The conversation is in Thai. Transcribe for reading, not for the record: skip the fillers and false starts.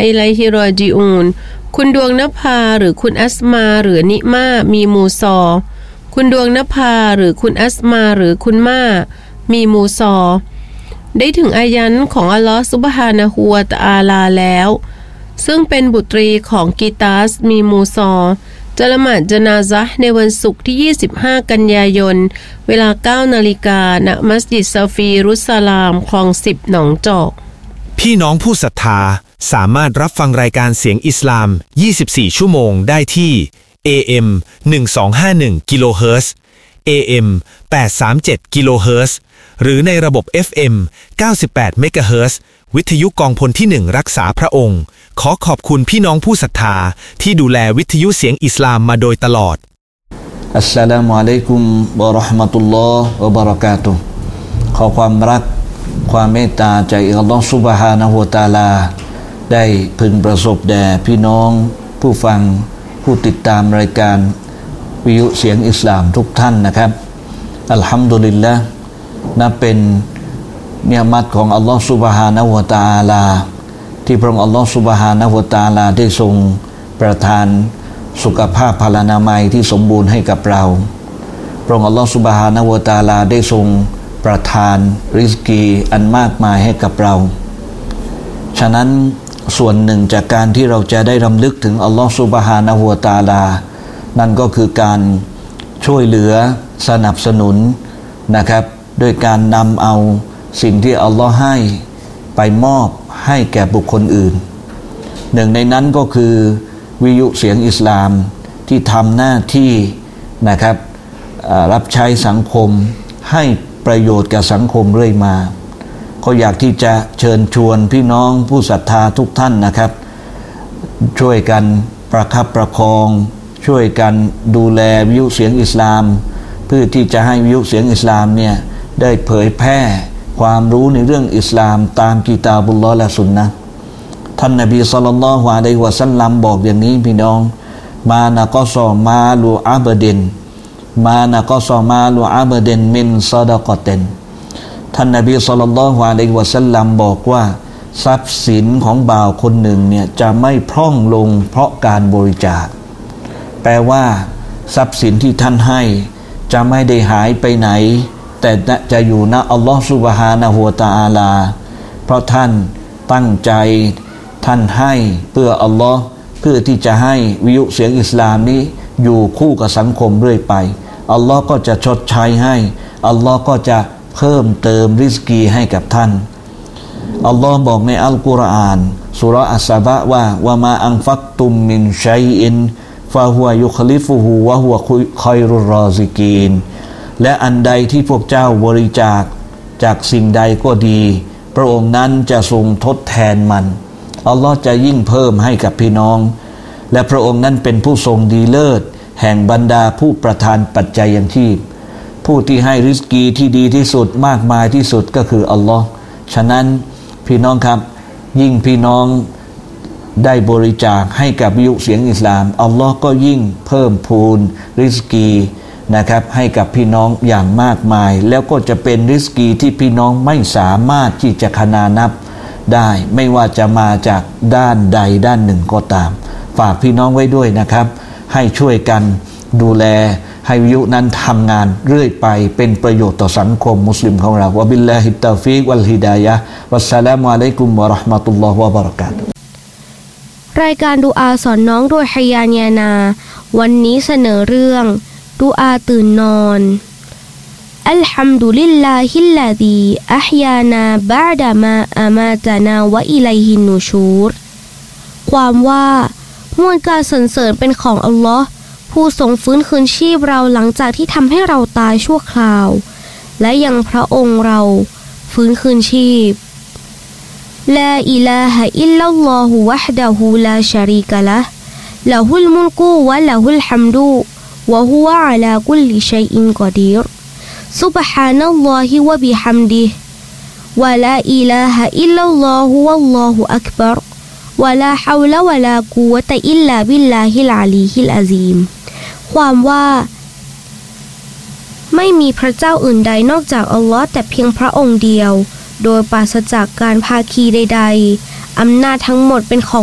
อิลัยฮิรอญิอูนคุณดวงนภาหรือคุณอัสมาหรือนิมามีมูซอคุณดวงนภาหรือคุณอัสมาหรือคุณมามีมูซอได้ถึงอายันของอัลลอฮฺซุบฮานะฮูวะตะอาลาแล้วซึ่งเป็นบุตรีของกีตาสมีมูซอจะละหมาดญะนาซะห์ในวันศุกร์ที่25กันยายนเวลา 9 นาฬิกาณมัสยิดซาฟีรุสซาลามคลอง10หนองจอกพี่น้องผู้ศรัทธาสามารถรับฟังรายการเสียงอิสลาม24ชั่วโมงได้ที่ AM 1251กิโลเฮิรตซ์ AM 837กิโลเฮิรตซ์หรือในระบบ FM 98เมกะเฮิรตซ์วิทยุกองพลที่1รักษาพระองค์ขอขอบคุณพี่น้องผู้ศรัทธาที่ดูแลวิทยุเสียงอิสลามมาโดยตลอดอัสสลามุอะลัยกุมวะเราะห์มะตุลลอฮ์วะบะเราะกาตุฮ์ขอความรักความเมตตาจากอัลลอฮ์ซุบฮานะฮูวะตะอาลาได้พึงประสบแด่พี่น้องผู้ฟังผู้ติดตามรายการวิทยุเสียงอิสลามทุกท่านนะครับอัลฮัมดุลิลละห์นับเป็นเนียมัตของอัลลอฮ์ซุบฮานะฮูวะตะอาลาที่พระองค์อัลลอฮ์ซุบฮานะฮูวะตะอาลาได้ทรงประทานสุขภาพพลานามัยที่สมบูรณ์ให้กับเราพระองค์อัลลอฮ์ซุบฮานะฮูวะตะอาลาได้ทรงประทานริสกีอันมากมายให้กับเราฉะนั้นส่วนหนึ่งจากการที่เราจะได้รำลึกถึงอัลลอฮ์ซุบฮานะฮูวะตะอาลานั่นก็คือการช่วยเหลือสนับสนุนนะครับด้วยการนำเอาสิ่งที่อัลลอฮ์ให้ไปมอบให้แก่บุคคลอื่นหนึ่งในนั้นก็คือวิทยุเสียงอิสลามที่ทำหน้าที่นะครับรับใช้สังคมให้ประโยชน์แก่สังคมเรื่อยมาก็อยากที่จะเชิญชวนพี่น้องผู้ศรัทธาทุกท่านนะครับช่วยกันประคับประคองช่วยกันดูแลวิทยุเสียงอิสลามเพื่อที่จะให้วิทยุเสียงอิสลามเนี่ยได้เผยแพร่ความรู้ในเรื่องอิสลามตามกิตาบุลลอฮ์และสุนนะห์ท่านนบีศ็อลลัลลอฮุอะลัยฮิวะซัลลัมบอกอย่างนี้พี่น้องมานะกอซอมาลูอับดินมานะกอซอมาลูอับดินมินซอดะกอตินท่านนบีศ็อลลัลลอฮุอะลัยฮิวะซัลลัมบอกว่าทรัพย์สินของบ่าวคนหนึ่งเนี่ยจะไม่พร่องลงเพราะการบริจาคแปลว่าทรัพย์สินที่ท่านให้จะไม่ได้หายไปไหนแต่จะอยู่ณอัลลอฮฺซุบฮานะฮูวะตะอาลาเพราะท่านตั้งใจท่านให้เพื่ออัลลอฮ์เพื่อที่จะให้วิทยุเสียงอิสลามนี้อยู่คู่กับสังคมเรื่อยไปอัลลอฮ์ก็จะชดใช้ให้อัลลอฮ์ก็จะเพิ่มเติมริสกีให้กับท่านอัลลอฮ์บอกในอัลกุรอานซูเราะห์อัสซะบะว่าวะมาอันฟักตุมมินชัยอินฟะฮุวะยุคลิฟุฮุวะฮุวะค็อยรุรรอซิกีนและอันใดที่พวกเจ้าบริจาคจากสิ่งใดก็ดีพระองค์นั้นจะทรงทดแทนมันอัลลอฮ์จะยิ่งเพิ่มให้กับพี่น้องและพระองค์นั้นเป็นผู้ทรงดีเลิศแห่งบรรดาผู้ประทานปัจจัยยังชีพผู้ที่ให้ริสกีที่ดีที่สุดมากมายที่สุดก็คืออัลลอฮ์ฉะนั้นพี่น้องครับยิ่งพี่น้องได้บริจาคให้กับวิทยุเสียงอิสลามอัลลอฮ์ก็ยิ่งเพิ่มพูนริสกีนะครับให้กับพี่น้องอย่างมากมายแล้วก็จะเป็นริสกีที่พี่น้องไม่สามารถที่จะคณานับได้ไม่ว่าจะมาจากด้านใดด้านหนึ่งก็ตามฝากพี่น้องไว้ด้วยนะครับให้ช่วยกันดูแลให้วิทยุนั้นทำงานเรื่อยไปเป็นประโยชน์ต่อสังคมมุสลิมของเราวะบิลลาฮิตตอฟีกวัลฮิดายะฮ์วัสสลามุอะลัยกุมวะเราะห์มะตุลลอฮ์วะบะเราะกาตุฮ์รายการดุอาสอนน้องโดยฮยานยานาวันนี้เสนอเรื่องดุอาตื่นนอนอัลฮัมดุลิลลาฮิลลาซีอะฮยานาบะอ์ดะมาอะมาตานาวะอิลัยฮินนูชูรความว่ามวลการสรรเสริญเป็นของอัลลอฮ์ผู้ทรงฟื้นคืนชีพเราหลังจากที่ทำให้เราตายชั่วคราวและยังพระองค์เราฟื้นคืนชีพลาอิลาฮะอิลลัลลอฮุวะฮ์ดะฮูลาชะรีกะละห์ละฮุลมุลกุวะละฮุลฮัมดุวะฮุวะอะลากุลลิชัยอินกอดีรซุบฮานัลลอฮิวะบิฮัมดิฮิวะลาอิลาฮะอิลลัลลอฮุวัลลอฮุอักบัรวะลาฮาวละวะลากุวะตะอิลลาบิลลาฮิลอะลีฮิลอะซีมความว่าไม่มีพระเจ้าอื่นใดนอกจากอัลลอฮ์แต่เพียงพระองค์เดียวโดยปราศจากการภาคีใดๆอำนาจทั้งหมดเป็นของ